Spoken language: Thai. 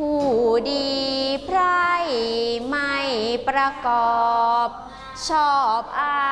ผู้ดีไพร่ไม่ประกอบชอบอา